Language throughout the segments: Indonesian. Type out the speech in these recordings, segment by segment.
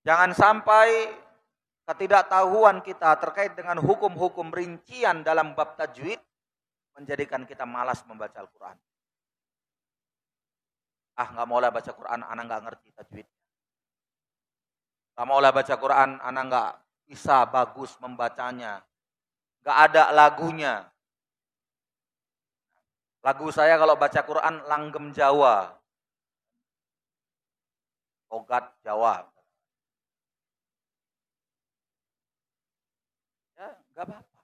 Jangan sampai ketidaktahuan kita terkait dengan hukum-hukum rincian dalam bab tajwid menjadikan kita malas membaca Al-Quran. Nggak maulah baca Quran, anak nggak ngerti tajwid. Nggak maulah baca Quran, anak nggak bisa bagus membacanya. Nggak ada lagunya. Lagu saya kalau baca Quran langgem Jawa. Logat Jawa. Ya, nggak apa-apa.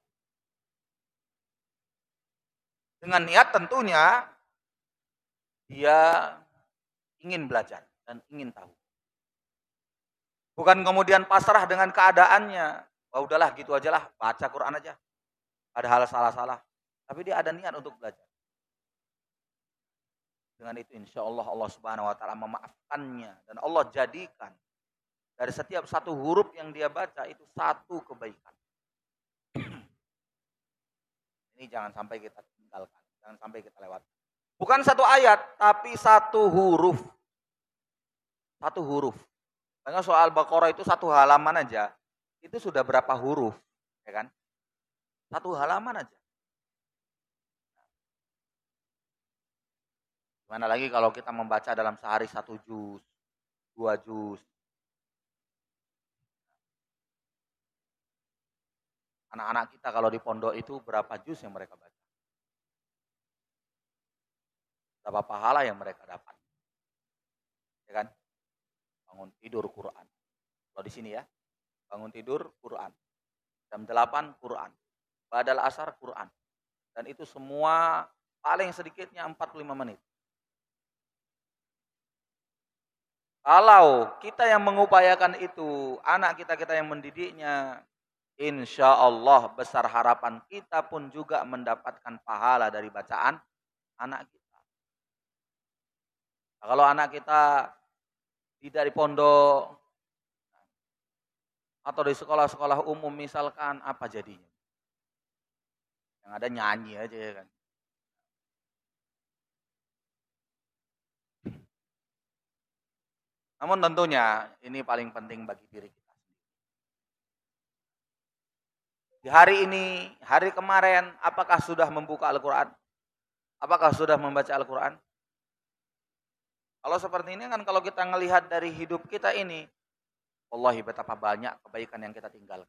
Dengan niat tentunya dia ingin belajar dan ingin tahu. Bukan kemudian pasrah dengan keadaannya. Wah udahlah gitu aja lah, baca Quran aja. Ada hal salah-salah. Tapi dia ada niat untuk belajar. Dengan itu insya Allah Allah Subhanahu Wa Taala memaafkannya. Dan Allah jadikan dari setiap satu huruf yang dia baca itu satu kebaikan. Ini jangan sampai kita tinggalkan. Jangan sampai kita lewat. Bukan satu ayat, tapi satu huruf. Satu huruf. Karena soal Baqarah itu satu halaman aja. Itu sudah berapa huruf. Ya kan? Satu halaman aja. Gimana lagi kalau kita membaca dalam sehari 1 juz, 2 juz. Anak-anak kita kalau di pondok itu berapa juz yang mereka baca? Berapa pahala yang mereka dapat? Ya kan? Bangun tidur Quran. Kalau di sini ya, bangun tidur Quran. Jam 8 Quran. Badal asar Quran. Dan itu semua paling sedikitnya 45 menit. Kalau kita yang mengupayakan itu, anak kita yang mendidiknya, insya Allah besar harapan kita pun juga mendapatkan pahala dari bacaan anak kita. Nah, kalau anak kita tidak di pondok atau di sekolah-sekolah umum misalkan, apa jadinya? Yang ada nyanyi aja ya kan. Namun tentunya ini paling penting bagi diri kita. Di hari ini, hari kemarin, apakah sudah membuka Al-Quran? Apakah sudah membaca Al-Quran? Kalau seperti ini kan kalau kita ngelihat dari hidup kita ini, wallahi betapa banyak kebaikan yang kita tinggalkan.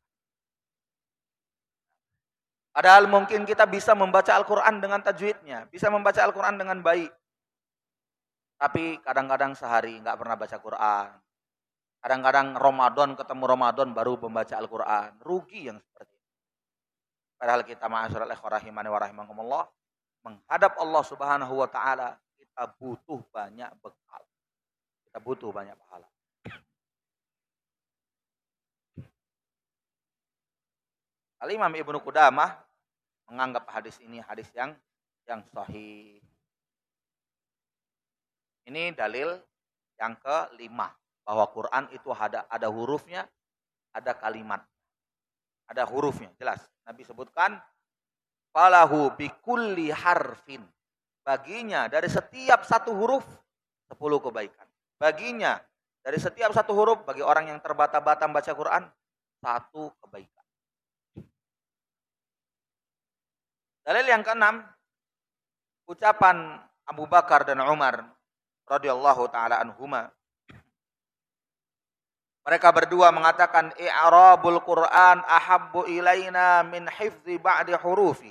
Padahal mungkin kita bisa membaca Al-Quran dengan tajwidnya, bisa membaca Al-Quran dengan baik. Tapi kadang-kadang sehari nggak pernah baca Quran. Kadang-kadang Ramadan ketemu Ramadan baru membaca Al-Quran. Rugi yang seperti itu. Padahal kita ma'asyiral ikhwah rahimani wa rahimakumullah, menghadap Allah Subhanahu wa taala kita butuh banyak bekal. Kita butuh banyak pahala. Al-Imam Ibnu Qudamah menganggap hadis ini hadis yang sahih. Ini dalil yang kelima bahwa Quran itu ada hurufnya, ada kalimat, ada hurufnya, jelas. Nabi sebutkan falahu bikulli harfin. Baginya dari setiap satu huruf 10 kebaikan. Baginya dari setiap satu huruf bagi orang yang terbata-bata membaca Quran 1 kebaikan. Dalil yang keenam, ucapan Abu Bakar dan Umar radhiyallahu taala anhuma. Mereka berdua mengatakan i'rabul Quran ahabbu ilaina min hifdzi ba'di hurufi.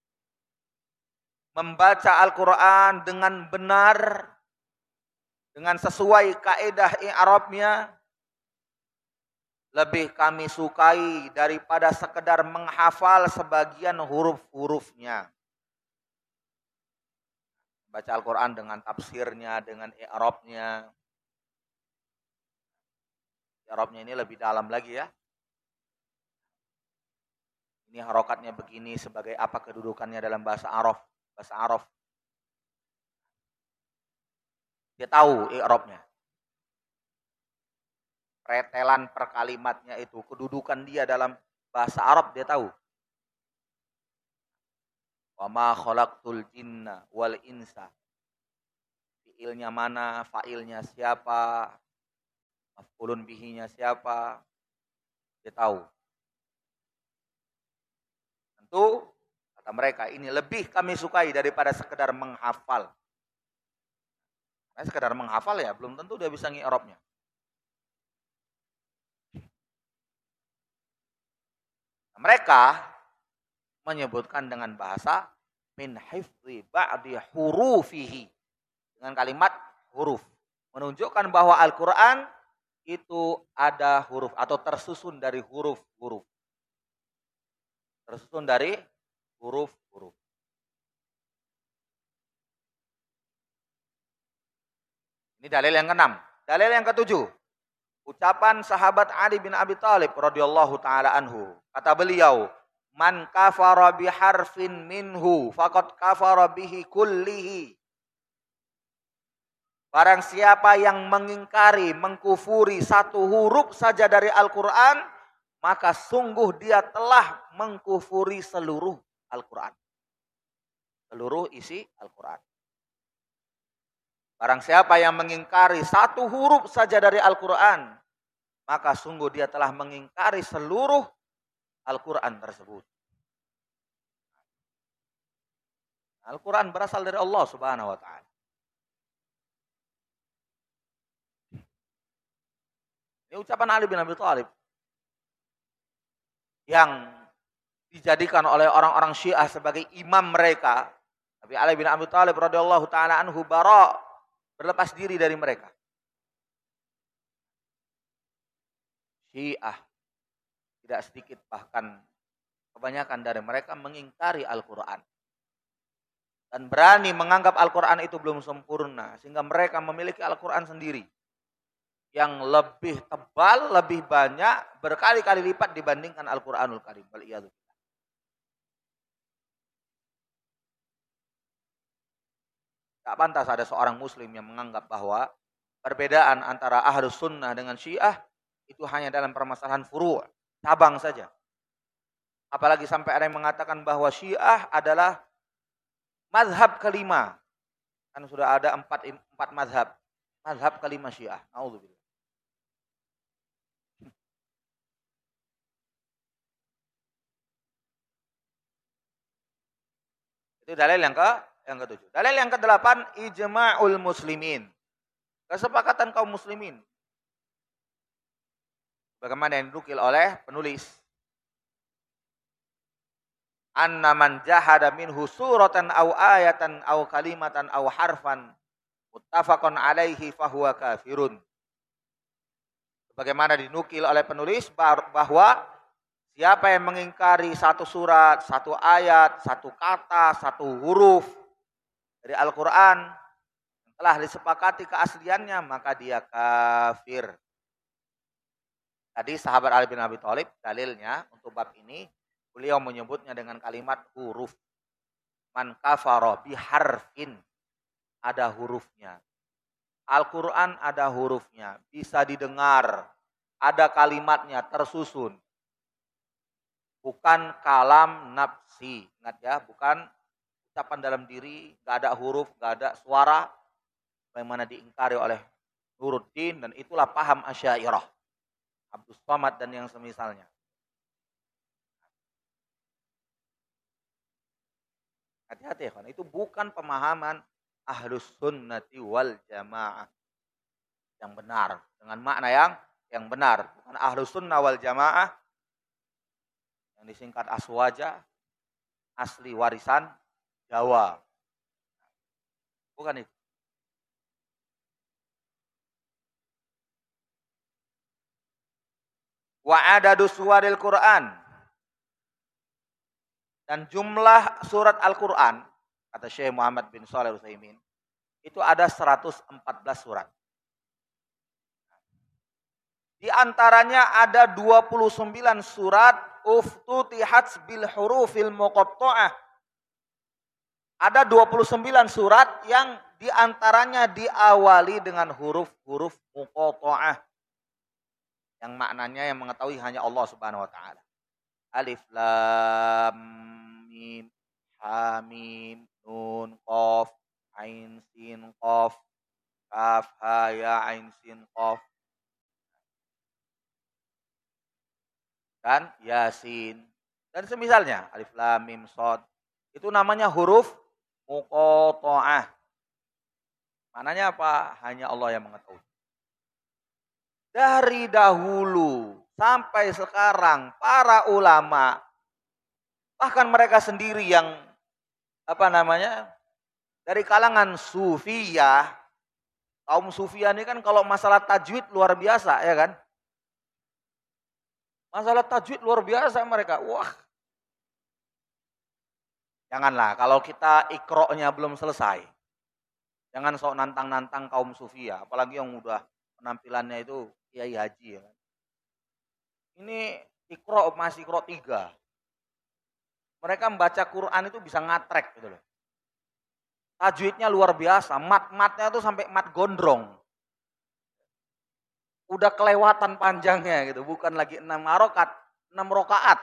Membaca Al-Quran dengan benar, dengan sesuai kaidah i'rabnya, lebih kami sukai daripada sekedar menghafal sebagian huruf-hurufnya. Baca Al-Quran dengan tafsirnya, dengan i'rabnya. I'rabnya ini lebih dalam lagi ya. Ini harokatnya begini, sebagai apa kedudukannya dalam bahasa Arab. Bahasa Arab. Dia tahu i'rabnya. Pretelan per kalimatnya itu, kedudukan dia dalam bahasa Arab dia tahu. Wa ma khalaqtul jinna wal insa. Fiilnya mana, fa'ilnya siapa. Maf'ulun bihinya siapa, dia tahu. Tentu kata mereka ini lebih kami sukai daripada sekedar menghafal. Karena sekedar menghafal ya belum tentu dia bisa ngi'rabnya. Mereka menyebutkan dengan bahasa min hifzi ba'di hurufihi, dengan kalimat huruf, menunjukkan bahwa Al-Qur'an itu ada huruf atau tersusun dari huruf-huruf. Tersusun dari huruf-huruf. Ini dalil yang ke-6. Dalil yang ke-7. Ucapan sahabat Ali bin Abi Thalib radhiyallahu taala anhu. Kata beliau, "Man kafara biharfin minhu faqad kafara bihi kullihi." Barang siapa yang mengingkari, mengkufuri satu huruf saja dari Al-Qur'an, maka sungguh dia telah mengkufuri seluruh Al-Qur'an. Seluruh isi Al-Qur'an. Barang siapa yang mengingkari satu huruf saja dari Al-Quran, maka sungguh dia telah mengingkari seluruh Al-Quran tersebut. Al-Quran berasal dari Allah Subhanahu wa Ta'ala. Ini ucapan Ali bin Abi Thalib yang dijadikan oleh orang-orang Syiah sebagai imam mereka. Tapi Ali bin Abi Thalib radhiyallahu taala anhu berlepas diri dari mereka. Syiah tidak sedikit, bahkan kebanyakan dari mereka mengingkari Al-Quran. Dan berani menganggap Al-Quran itu belum sempurna. Sehingga mereka memiliki Al-Quran sendiri. Yang lebih tebal, lebih banyak, berkali-kali lipat dibandingkan Al-Quranul Karim. Tak pantas ada seorang muslim yang menganggap bahwa perbedaan antara Ahlus Sunnah dengan Syiah itu hanya dalam permasalahan furu', cabang saja. Apalagi sampai ada yang mengatakan bahwa Syiah adalah mazhab kelima. Kan sudah ada empat mazhab. Mazhab kelima Syiah. Na'udzubillah. Itu dalil yang ke-7. Dalil yang ke-8, ijma'ul muslimin. Kesepakatan kaum muslimin. Bagaimana yang dinukil oleh penulis. Anna man jahada minhu suratan aw ayatan aw kalimatan aw harfan muttafaqun alaihi fahuwa kafirun. Bagaimana dinukil oleh penulis bahwa siapa yang mengingkari satu surat, satu ayat, satu kata, satu huruf dari Al-Quran yang telah disepakati keasliannya, maka dia kafir. Tadi sahabat Ali bin Abi Thalib, dalilnya untuk bab ini, beliau menyebutnya dengan kalimat huruf. Man kafara biharfin, ada hurufnya. Al-Quran ada hurufnya, bisa didengar, ada kalimatnya tersusun. Bukan kalam nafsi, ingat ya, bukan ucapan dalam diri, gak ada huruf, gak ada suara, bagaimana diingkari oleh Nuruddin, dan itulah paham Asy'ariyah, Abdus Somad dan yang semisalnya. Hati-hati ya kan, itu bukan pemahaman Ahlus Sunnati wal Jamaah yang benar, dengan makna yang benar, bukan Ahlus Sunnah wal Jamaah yang disingkat Aswaja, asli warisan Jawa. Bukan itu. Wa adadu suwaril Quran, dan jumlah surat Al-Quran, kata Syekh Muhammad bin Shalih Al-Utsaimin, itu ada 114 surat. Di antaranya ada 29 surat uftutihat bil hurufil muqatta'ah. Ada 29 surat yang di antaranya diawali dengan huruf-huruf muqatta'ah. Yang maknanya yang mengetahui hanya Allah Subhanahu wa taala. Alif lam mim ha mim nun qaf ain sin qaf kaf ha ya ain sin qaf. dan Yasin. Dan semisalnya, alif lam mim shad. Itu namanya huruf muqatta'ah. Maknanya apa? Hanya Allah yang mengetahui. Dari dahulu sampai sekarang para ulama, bahkan mereka sendiri yang dari kalangan sufiyah, kaum sufiyah ini kan kalau masalah tajwid luar biasa, ya kan? Masalah tajwid luar biasa mereka. Wah. Janganlah kalau kita ikroknya belum selesai. Jangan sok nantang-nantang kaum sufiyah, apalagi yang udah penampilannya itu kiai haji, ya kan? Ini masih ikrok 3. Mereka membaca Quran itu bisa ngatrek gitu loh. Tajwidnya luar biasa, mat-matnya tuh sampai mat gondrong. Udah kelewatan panjangnya gitu, bukan lagi 6 rakaat.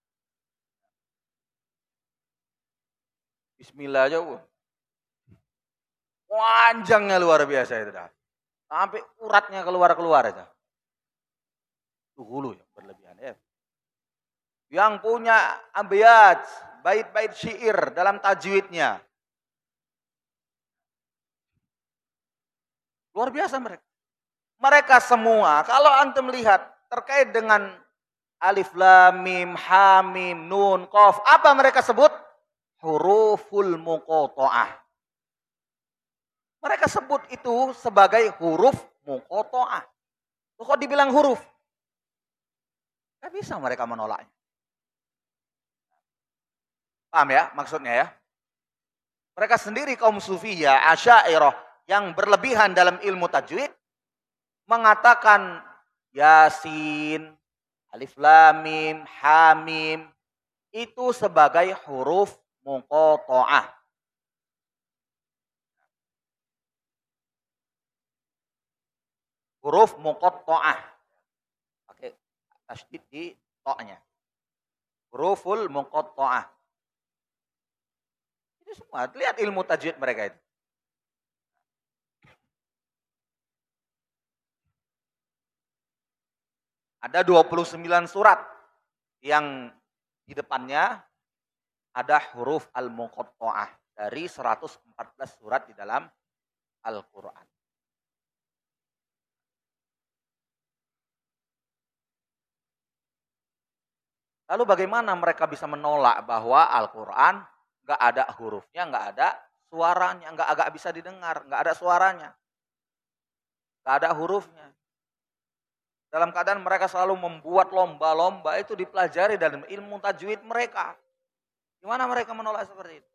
Bismillah aja. Panjangnya luar biasa itu dah. Sampai uratnya keluar aja. Itu hulu ya, berlebihan ya. Yang punya abiyat, bait-bait syair dalam tajwidnya. Luar biasa mereka. Mereka semua, kalau antum lihat terkait dengan alif lam mim ha mim nun qaf, apa mereka sebut? Huruful muqatta'ah. Mereka sebut itu sebagai huruf muqatta'ah. Kok dibilang huruf? Gak bisa mereka menolaknya. Paham ya maksudnya ya? Mereka sendiri kaum sufiyah, asy'ariyah yang berlebihan dalam ilmu tajwid mengatakan Yasin, alif lam mim, ha mim itu sebagai huruf muqatta'ah. Huruf muqatta'ah. Pakai tasydid di ta-nya. Huruful muqatta'ah. Itu semua, lihat ilmu tajwid mereka itu. Ada 29 surat yang di depannya ada huruf al-muqatta'ah dari 114 surat di dalam Al-Quran. Lalu bagaimana mereka bisa menolak bahwa Al-Quran nggak ada hurufnya, nggak ada suaranya, nggak bisa didengar, nggak ada suaranya, nggak ada hurufnya. Dalam keadaan mereka selalu membuat lomba-lomba itu dipelajari dalam ilmu tajwid mereka. Gimana mereka menolak seperti itu?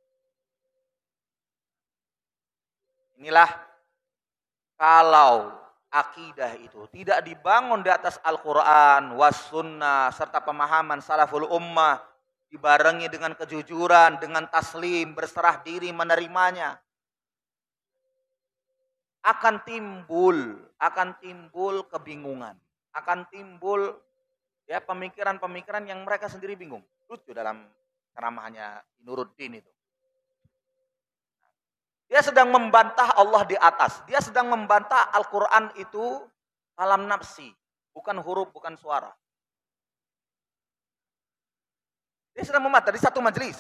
Inilah kalau akidah itu tidak dibangun di atas Al-Quran, was sunnah, serta pemahaman salaful ummah, dibarengi dengan kejujuran, dengan taslim, berserah diri menerimanya, akan timbul kebingungan, akan timbul ya pemikiran-pemikiran yang mereka sendiri bingung. Lucu dalam ceramahnya Nuruddin itu. Dia sedang membantah Allah di atas. Dia sedang membantah Al-Quran itu kalam nafsi. Bukan huruf, bukan suara. Dia sedang membantah di satu majelis.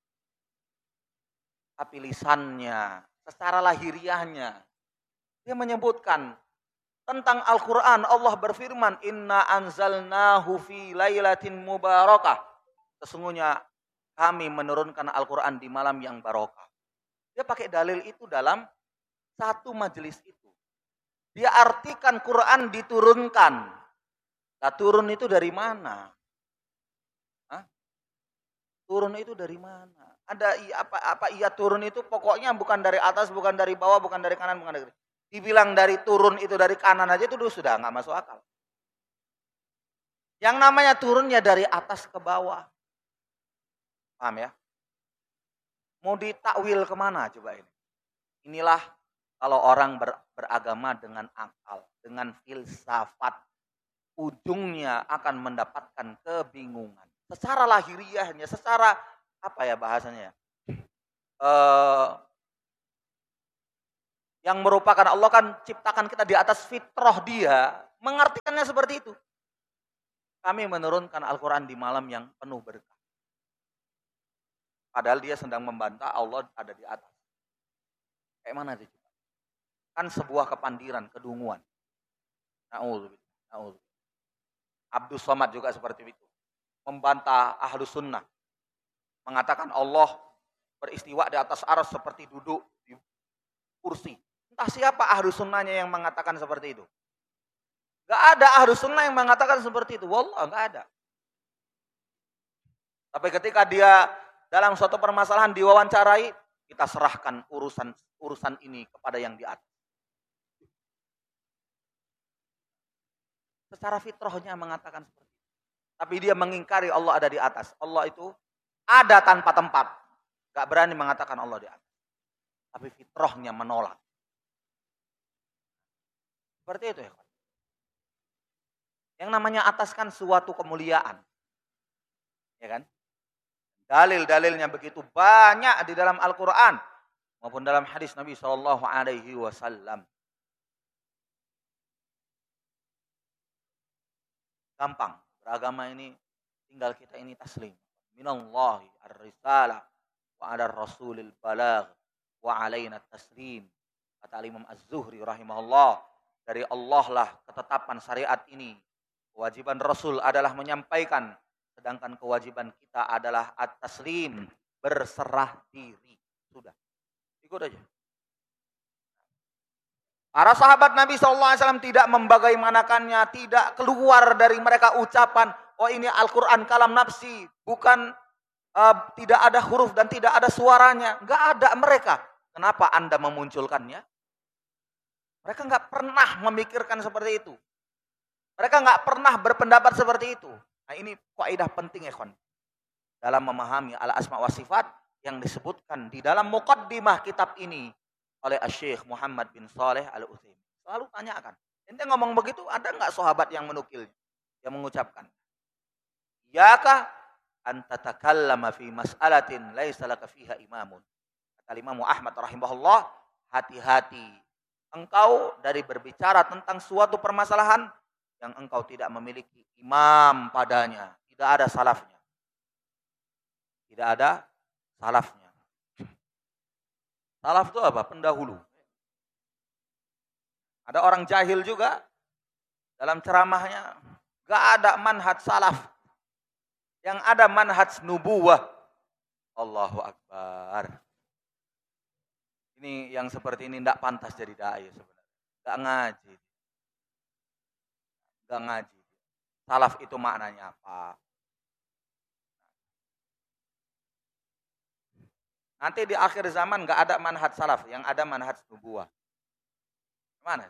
Tapi lisannya, secara lahiriahnya, dia menyebutkan tentang Al-Quran. Allah berfirman, Inna anzalnahu fi lailatin mubarakah. Sesungguhnya kami menurunkan Al-Quran di malam yang barokah. Dia pakai dalil itu dalam satu majelis itu. Dia artikan Quran diturunkan. Nah, turun itu dari mana? Hah? Turun itu dari mana? Ada apa iya turun itu pokoknya bukan dari atas, bukan dari bawah, bukan dari kanan, bukan dari kiri. Dibilang dari turun itu dari kanan aja itu sudah nggak masuk akal. Yang namanya turunnya dari atas ke bawah. Paham ya? Mau ditakwil kemana coba ini? Inilah kalau orang beragama dengan akal, dengan filsafat, ujungnya akan mendapatkan kebingungan. Secara lahiriahnya, secara apa ya bahasanya? Yang merupakan Allah kan ciptakan kita di atas fitrah dia, mengartikannya seperti itu. Kami menurunkan Al-Quran di malam yang penuh berkah. Padahal dia sedang membantah Allah ada di atas. Kayak mana itu? Kan sebuah kepandiran, kedunguan. Na'udzubillah. Abdus Somad juga seperti itu. Membantah Ahlus Sunnah. Mengatakan Allah beristiwa di atas arsy seperti duduk di kursi. Entah siapa Ahlus Sunnahnya yang mengatakan seperti itu. Gak ada Ahlus Sunnah yang mengatakan seperti itu. Wallah, gak ada. Tapi ketika dia dalam suatu permasalahan diwawancarai, kita serahkan urusan ini kepada yang di atas. Secara fitrahnya mengatakan seperti itu. Tapi dia mengingkari Allah ada di atas. Allah itu ada tanpa tempat. Gak berani mengatakan Allah di atas. Tapi fitrahnya menolak. Seperti itu ya. Yang namanya atas kan suatu kemuliaan. Ya kan? Dalil-dalilnya begitu banyak di dalam Al-Quran. Maupun dalam hadis Nabi SAW. Gampang. Beragama ini tinggal kita ini taslim. Minallahi ar-risalah wa ala rasulil balagh wa alaina taslim. Kata Imam Az-Zuhri rahimahullah. Dari Allah lah ketetapan syariat ini. Kewajiban Rasul adalah menyampaikan. Sedangkan kewajiban kita adalah at-taslim. Berserah diri. Sudah. Ikut aja. Para sahabat Nabi SAW tidak membagaimanakannya, tidak keluar dari mereka ucapan, oh ini Al-Quran kalam nafsi, bukan tidak ada huruf dan tidak ada suaranya. Nggak ada mereka. Kenapa Anda memunculkannya? Mereka nggak pernah memikirkan seperti itu. Mereka nggak pernah berpendapat seperti itu. Nah ini kaidah penting ya kawan. Dalam memahami al-asma wa sifat yang disebutkan di dalam muqaddimah kitab ini. Oleh Syekh Muhammad bin Saleh Al-Utsaimin. Selalu tanyakan. Ente ngomong begitu, ada nggak sahabat yang menukilnya? Yang mengucapkan. Iyaka an tatakallama fi mas'alatin laisa laka fiha imamun. Kata Imam Ahmad rahimahullah, hati-hati. Engkau dari berbicara tentang suatu permasalahan yang engkau tidak memiliki imam padanya. Tidak ada salafnya. Tidak ada salafnya. Salaf itu apa? Pendahulu. Ada orang jahil juga dalam ceramahnya. Gak ada manhaj salaf. Yang ada manhaj nubuwah. Allahu Akbar. Ini yang seperti ini tidak pantas jadi dai sebenarnya. Gak ngaji. Gak ngaji. Salaf itu maknanya apa? Nanti di akhir zaman nggak ada manhaj salaf, yang ada manhaj nubuwah. Mana?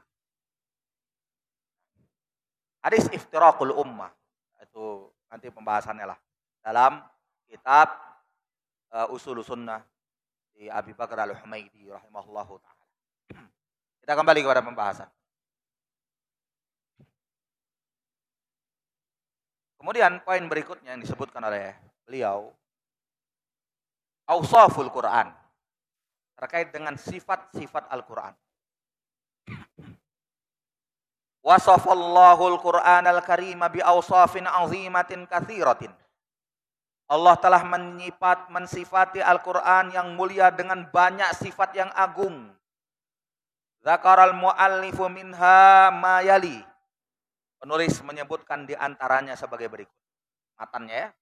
Hadis iftiraqul ummah. Itu nanti pembahasannya lah. Dalam kitab Ushul Sunnah di Abi Bakar Al-Humaidi rahimahullahu ta'ala. Kita kembali kepada pembahasan. Kemudian poin berikutnya yang disebutkan oleh beliau. Awsaful Quran. Terkait dengan sifat-sifat Al-Quran. Wasafallahu al-Quran al-Karima bi awsafin azimatin kathiratin. Allah telah mensifati Al-Quran yang mulia dengan banyak sifat yang agung. Zakaral mu'allifu minha ma yali. Penulis menyebutkan di antaranya sebagai berikut. Matannya ya.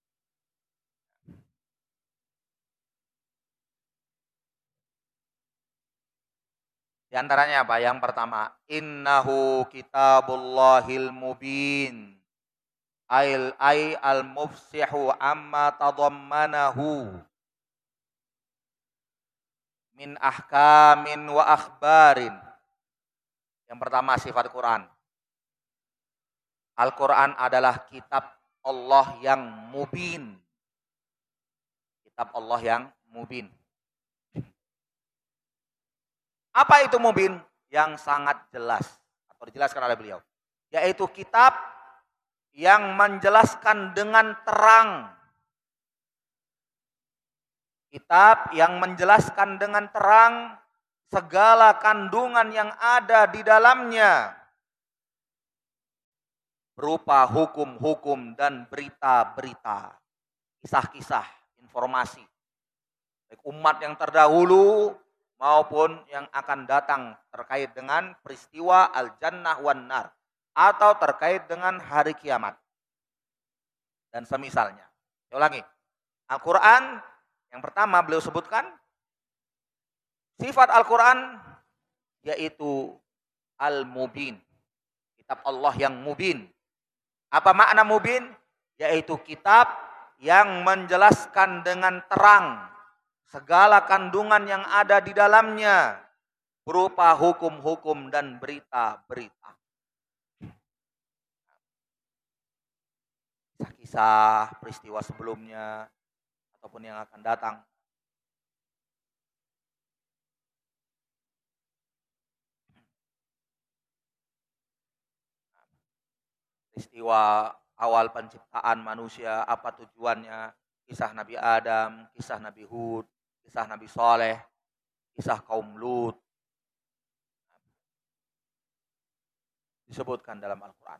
Di antaranya apa? Yang pertama, innahu kitabullahil mubin. Ay al-mufsihu amma tadammanahu min ahkamin wa akhbarin. Yang pertama sifat Quran. Al-Quran adalah kitab Allah yang mubin. Kitab Allah yang mubin. Apa itu mubin? Yang sangat jelas. Atau dijelaskan oleh beliau. Yaitu kitab yang menjelaskan dengan terang. Kitab yang menjelaskan dengan terang segala kandungan yang ada di dalamnya. berupa hukum-hukum dan berita-berita, kisah-kisah, informasi. Baik umat yang terdahulu maupun yang akan datang terkait dengan peristiwa al-jannah wan nar atau terkait dengan hari kiamat dan semisalnya. Saya ulangi. Al-Quran yang pertama beliau sebutkan sifat Al-Quran yaitu al-mubin. Kitab Allah yang mubin. Apa makna mubin? Yaitu kitab yang menjelaskan dengan terang segala kandungan yang ada di dalamnya berupa hukum-hukum dan berita-berita. Kisah-kisah peristiwa sebelumnya ataupun yang akan datang. Peristiwa awal penciptaan manusia, apa tujuannya, kisah Nabi Adam, kisah Nabi Hud, kisah Nabi Saleh, kisah kaum Lut, disebutkan dalam Al-Quran.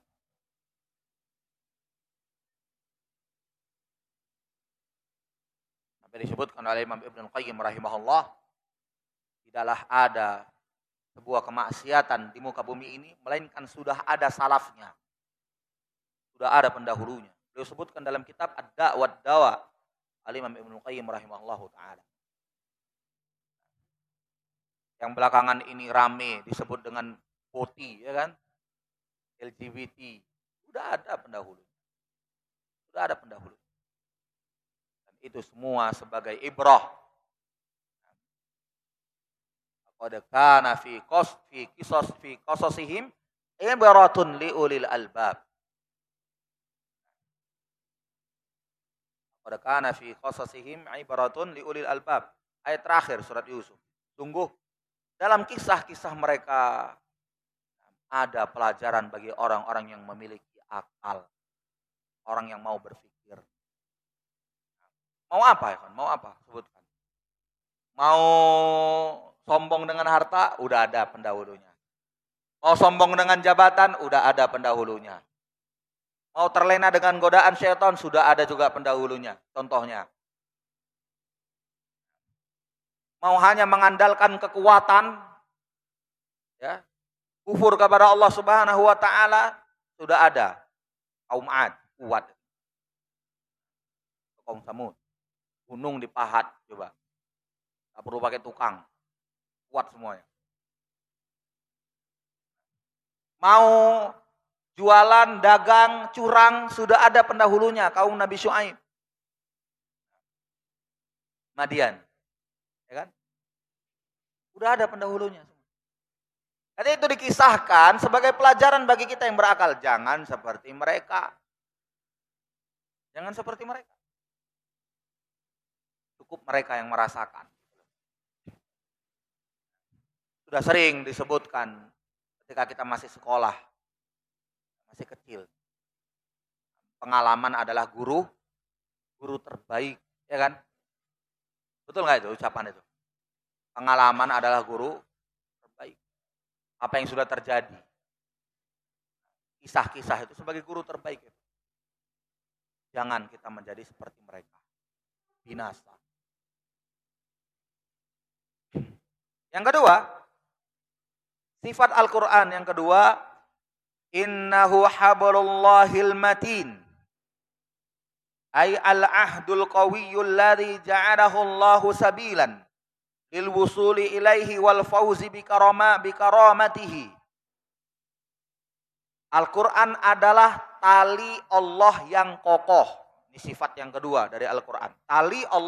Sampai disebutkan oleh Imam Ibnu Qayyim rahimahullah, tidaklah ada sebuah kemaksiatan di muka bumi ini, melainkan sudah ada salafnya. Sudah ada pendahulunya. Beliau sebutkan dalam kitab Ad-Da' wad-Dawa Al-Imam Ibnu Qayyim rahimahullahu ta'ala. Yang belakangan ini rame disebut dengan POTI, ya kan? LGBT. Sudah ada pendahulu. Sudah ada pendahulu. Dan itu semua sebagai ibrah. Qad kana fi qasasihim ibratun liulil albab. Qad kana fi qasasihim ibratun liulil albab. Ayat terakhir surat Yusuf. Sungguh dalam kisah-kisah mereka ada pelajaran bagi orang-orang yang memiliki akal. Orang yang mau berpikir. Mau apa ya kan? Mau apa? Sebutkan. Mau sombong dengan harta? Udah ada pendahulunya. Mau sombong dengan jabatan? Udah ada pendahulunya. Mau terlena dengan godaan syaitan? Sudah ada juga pendahulunya. Contohnya. Mau hanya mengandalkan kekuatan, ya, kufur kepada Allah Subhanahu wa taala, sudah ada kaum Ad, kuat. Kaum Samud, gunung dipahat coba. Tak perlu pakai tukang. Kuat semuanya. Mau jualan, dagang, curang, sudah ada pendahulunya, kaum Nabi Syuaib. Madian. Ya kan? Udah ada pendahulunya. Jadi itu dikisahkan sebagai pelajaran bagi kita yang berakal. Jangan seperti mereka. Jangan seperti mereka. Cukup mereka yang merasakan. Sudah sering disebutkan ketika kita masih sekolah. Masih kecil. Pengalaman adalah guru terbaik. Ya kan? Betul nggak itu ucapan itu? Pengalaman adalah guru terbaik. Apa yang sudah terjadi? Kisah-kisah itu sebagai guru terbaik. Jangan kita menjadi seperti mereka. Binasa. Yang kedua, sifat Al-Quran yang kedua, innahu hablullahil matin. Ay al-ahdul qawiyyul ladzi ja'alahu Allahu sabilan lil wusuli ilaihi wal fauzi bi karamatihi. Al-Qur'an adalah tali Allah yang kokoh. Ini sifat yang kedua dari Al-Qur'an. Tali Allah